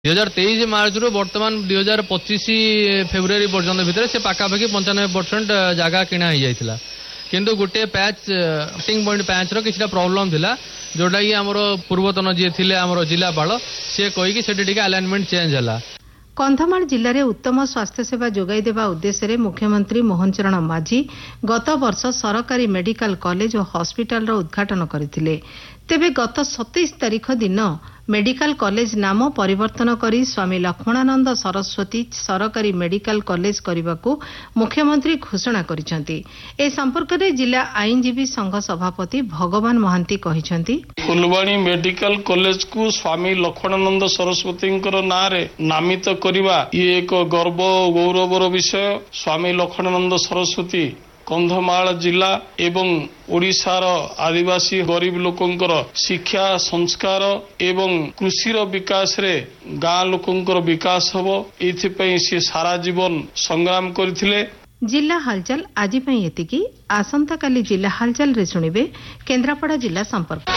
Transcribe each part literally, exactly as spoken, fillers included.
दुई हजार तेईस मार्च रु बर्तमान दुई हजार पचिश फेब्रुआरी पर्यंत भितर से पाखापाखि पंचानबे परसेंट जगह किणा हो जाता किंतु गोटे पैच टिंग पॉइंट पैच रो किछटा प्रॉब्लम थिला जोटा कि हमर पूर्वतन जे थिले हमर जिलापाल से कहि कि सेठी टिके अलाइनमेंट चेंज हला। कंधमाल जिले में उत्तम स्वास्थ्य सेवा जोगाई देवा उद्देश्य मुख्यमंत्री मोहन चरण माझी गत वर्ष सरकारी मेडिकल कॉलेज और हॉस्पिटल रो उद्घाटन करथिले। तेबे गत सत्ताईस तारीख दिन मेडिकल कॉलेज नाम परिवर्तन करी स्वामी लक्ष्मणानंद सरस्वती सरकारी मेडिकल कॉलेज करने मुख्यमंत्री घोषणा करिसेंती। ए संपर्क में जिला आईनजीवी संघ सभापति भगवान महांती कहिसेंती फुलवाणी मेडिकल कॉलेज को स्वामी लक्ष्मणानंद सरस्वती नाँ रे नामित करवा ये एक गर्व गौरवर विषय। स्वामी लक्ष्मणानंद सरस्वती कंधमाल जिला एवं ओडिशार आदिवासी गरीब लोकंकर शिक्षा संस्कार एवं कृषिर विकास रे गाँ लोकंकर विकास हबो एथिपई से सारा जीवन संग्राम करथिले। जिला हालचाल आज पई एतिकी। आसंता काली जिला हालचाल रे सुनिबे केन्द्रापड़ा जिला संपर्क।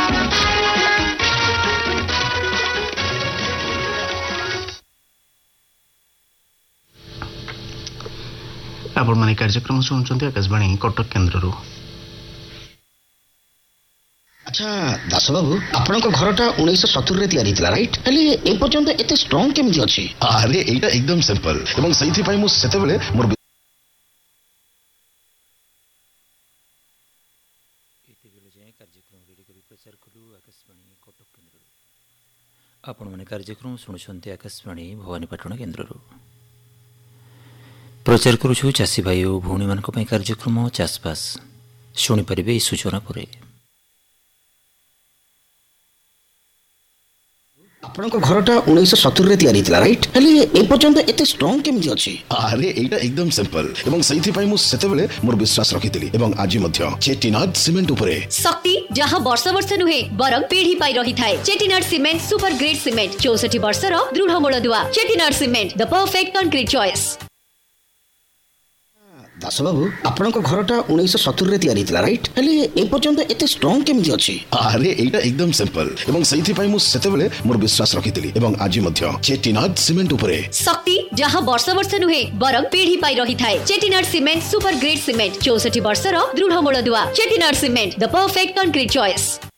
आपण माने कार्यक्रम सुनुचंती आकाशवाणी कटक केन्द्ररू। अच्छा दास बाबू आपण घरटा उन्नीस सत्तर रे तैयारी थिला राइट हेले ए पर्यंत एते स्ट्रांग केमि अछि? अरे एटा एकदम सिंपल एवं सही पई मु सेते बेले मोर एते बेले जे कार्यक्रम रेडी करी प्रचार करू आकाशवाणी कटक केन्द्ररू। आपण माने कार्यक्रम सुनुचंती आकाशवाणी भवानीपाटण केन्द्ररू। प्रचार करुछु चाषी भाई और भौणी मान कार्यक्रम चाषबास शुणिपारे यह सूचना पर। आपण घरटा उन्नीस सत्तर रे तैयारी थिला राइट हेले ए पर्यंत एते स्ट्रांग केमि अछि? अरे एटा एकदम सिंपल एवं सही पई मु सेते बेले मोर विश्वास रखितिली एवं आज मध्य चेटिनाड सीमेंट उपरे शक्ति जहां वर्ष वर्ष नुहे बरं पीढ़ी पाई रही थाए। Chettinad cement super grade cement चौसठ वर्ष रो दृढ़ मूलदुआ। Chettinad cement the perfect concrete choice. दास बाबू आपण घरटा उन्नीस सत्तर रे तैयारी थिला राइट हेले ए पर्यंत एते स्ट्रांग केमि अछि? अरे एटा एकदम सिंपल एवं सही पई मु सेते बेले मोर विश्वास रखितिली एवं आज मध्य चेटिनाड सीमेंट उपरे शक्ति जहां वर्ष वर्ष नुहे बरं पीढ़ी पाई रही थाए। Chettinad cement super grade cement चौसठ वर्ष रो दृढ़ मूलदुआ। Chettinad cement the perfect concrete choice.